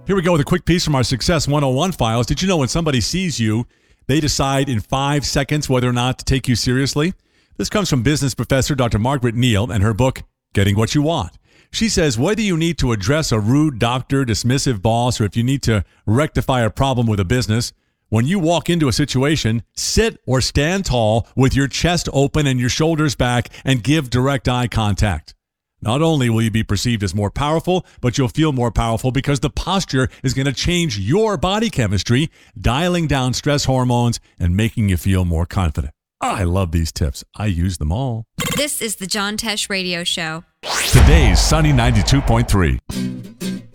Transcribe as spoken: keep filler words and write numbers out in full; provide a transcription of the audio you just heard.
Here we go with a quick piece from our Success one oh one files. Did you know when somebody sees you, they decide in five seconds whether or not to take you seriously? This comes from business professor Doctor Margaret Neal and her book, Getting What You Want. She says whether you need to address a rude doctor, dismissive boss, or if you need to rectify a problem with a business, when you walk into a situation, sit or stand tall with your chest open and your shoulders back and give direct eye contact. Not only will you be perceived as more powerful, but you'll feel more powerful because the posture is going to change your body chemistry, dialing down stress hormones and making you feel more confident. I love these tips. I use them all. This is the John Tesh Radio Show. Today's Sunny ninety-two point three.